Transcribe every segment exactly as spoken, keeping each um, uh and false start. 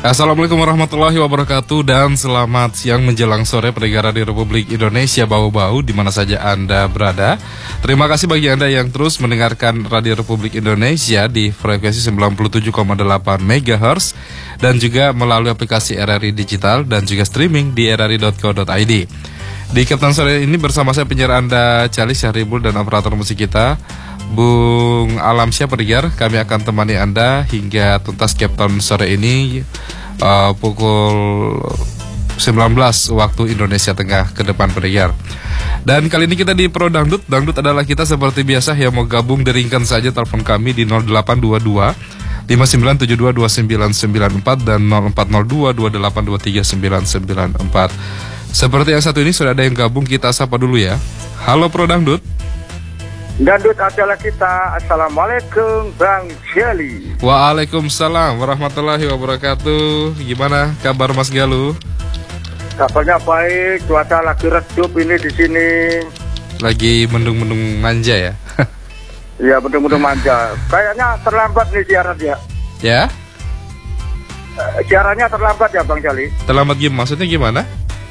Assalamualaikum warahmatullahi wabarakatuh dan selamat siang menjelang sore pendengar di Republik Indonesia Bau-Bau di mana saja Anda berada. Terima kasih bagi Anda yang terus mendengarkan Radio Republik Indonesia di frekuensi sembilan puluh tujuh koma delapan megahertz dan juga melalui aplikasi R R I Digital dan juga streaming di r r i dot co dot i d. Di Kapten Sore ini bersama saya penyiar Anda Cali Syahribul dan operator musik kita Bung Alamsyah pendengar. Kami akan temani Anda hingga tuntas Kapten Sore ini uh, pukul sembilan belas waktu Indonesia Tengah ke depan pendengar. Dan kali ini kita di Pro Dangdut. Dangdut adalah kita seperti biasa yang mau gabung deringkan saja telepon kami di nol delapan dua dua lima sembilan tujuh dua dua sembilan sembilan empat dan nol empat nol dua dua delapan dua tiga sembilan sembilan empat. Seperti yang satu ini sudah ada yang gabung, kita sapa dulu ya. Halo Pro Dangdut. Dangdut adalah kita. Assalamualaikum Bang Jali. Waalaikumsalam warahmatullahi wabarakatuh. Gimana kabar Mas Galuh? Kabarnya baik, cuaca lagi redup ini di sini. Lagi mendung-mendung manja ya? Iya, mendung-mendung manja. Kayaknya terlambat nih siaran ya. Ya? Uh, siarannya terlambat ya Bang Jali. Terlambat gimana? Maksudnya gimana?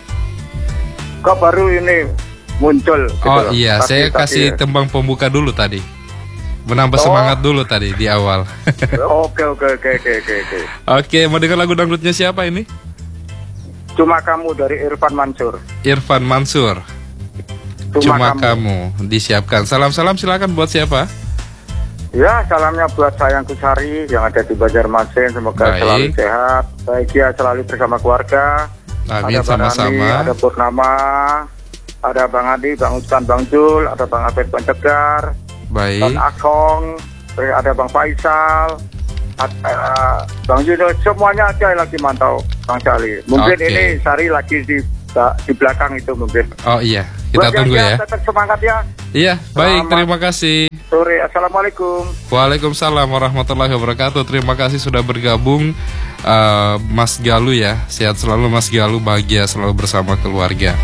Kok baru ini muncul gitu. Oh loh. iya, Tapi, saya tapi, kasih tembang pembuka dulu tadi. Menambah Oh. semangat dulu tadi di awal. Oke oke oke oke oke oke. Oke, mau dengar lagu dangdutnya siapa ini? Cuma kamu dari Irfan Mansur. Irfan Mansur. Cuma, Cuma kamu. kamu. Disiapkan. Salam-salam silakan buat siapa? Ya, salamnya buat sayangku Sari yang ada di Banjarmasin. Semoga Baik. selalu sehat, bahagia selalu bersama keluarga. Amin, Ada Bang sama-sama. Andi, ada Purnama, ada Bang Adi, Bang Ustan, Bang Jul, ada Bang Abed Pancegar, Baik. Bang Akong, terus ada Bang Faisal, ada Bang Yunus, semuanya aja lagi mantau Bang Sali. Mungkin Oke. ini Sari lagi di di belakang itu mungkin. Oh iya, kita Buat yang tunggu ya. Tetap semangat ya. Iya, baik, Selamat terima kasih. Sore, Assalamualaikum. Waalaikumsalam warahmatullahi wabarakatuh. Terima kasih sudah bergabung uh, Mas Galuh ya. Sehat selalu Mas Galuh, bahagia selalu bersama keluarga.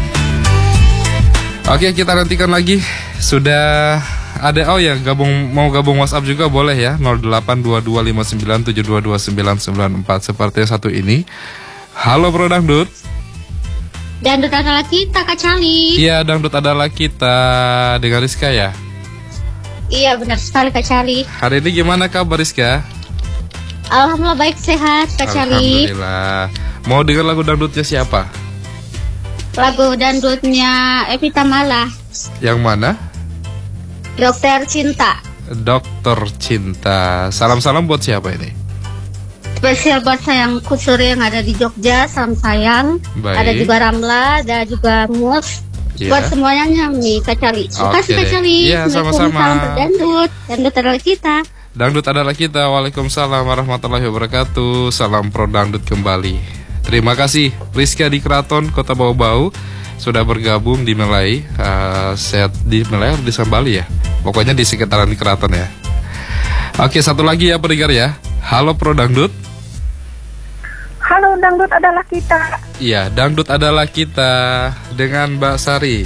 Oke, kita nantikan lagi. Sudah ada, oh ya, gabung mau gabung WhatsApp juga boleh ya. nol delapan dua dua lima sembilan tujuh dua dua sembilan sembilan empat seperti yang satu ini. Halo Pro Dangdut. Dangdut adalah kita, Kak Cali. Iya, Dangdut adalah kita dengan Rizka ya. Iya, benar sekali, Kak Cali. Hari ini gimana kabar Rizka? Alhamdulillah baik, sehat, Kak Cali. Alhamdulillah. Mau dengar lagu dangdutnya siapa? Lagu dangdutnya Evita Mala, Yang mana? Dokter Cinta. Dokter Cinta. Salam-salam buat siapa ini? Spesial buat sayangku Suri yang ada di Jogja, salam sayang. Baik. Ada juga Ramla, ada juga Mus. Iya. Buat semuanya nih, Kak Cali. Terima Oke kasih, Kak deh. Cali. Iya, Assalamualaikum, sama-sama. salam berdangdut. Dangdut adalah kita. Dangdut adalah kita. Waalaikumsalam warahmatullahi wabarakatuh. Salam Pro Dangdut kembali. Terima kasih Rizka di Keraton Kota Bau-Bau sudah bergabung di Melai. Uh, sehat di Melai atau di Sambali ya? Pokoknya di sekitaran Keraton ya. Oke, satu lagi ya pendengar ya. Halo Pro Dangdut. Halo, dangdut adalah kita. Iya, Dangdut adalah kita dengan Mbak Sari.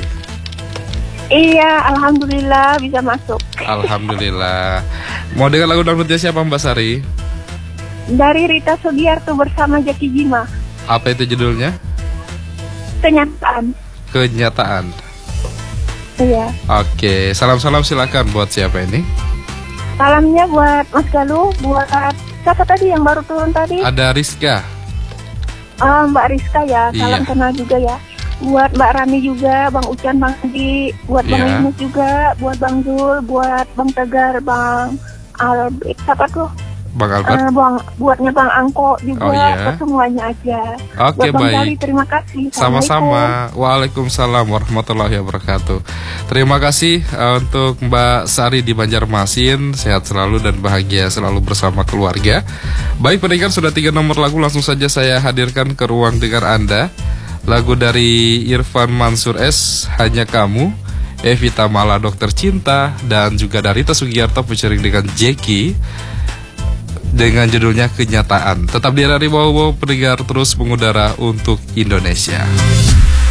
Iya, alhamdulillah bisa masuk. Alhamdulillah. Mau dengar lagu dangdutnya siapa Mbak Sari? Dari Rita Sugiarto bersama Jaki Jima. Apa itu judulnya? Kenyataan. Kenyataan. Iya. Oke, salam-salam silakan buat siapa ini? Salamnya buat Mas Galuh, buat siapa tadi yang baru turun tadi? Ada Rizka. Ah, Mbak Rizka ya, salam Iya. kenal juga ya. Buat Mbak Rami juga, Bang Ucan, Bang Adi, buat Bang Iya. Linus juga, buat Bang Zul, buat Bang Tegar, Bang Albert, siapa tuh? Bang Albert. Ah, bang, buatnya Bang Angko juga, Oh, iya. buat semuanya aja. Oke, buat Bang baik. Jali, terima kasih. Sama-sama. Waalaikumsalam warahmatullahi wabarakatuh. Terima kasih uh, untuk Mbak Sari di Banjarmasin. Sehat selalu dan bahagia selalu bersama keluarga. Baik pendengar, sudah tiga nomor lagu langsung saja saya hadirkan ke ruang dengar Anda. Lagu dari Irfan Mansur S, Hanya Kamu, Evita Mala, Dokter Cinta, dan juga dari Rita Sugiarto featuring dengan Jeki dengan judulnya Kenyataan. Tetap di R R I Bau-Bau pendengar, terus mengudara untuk Indonesia.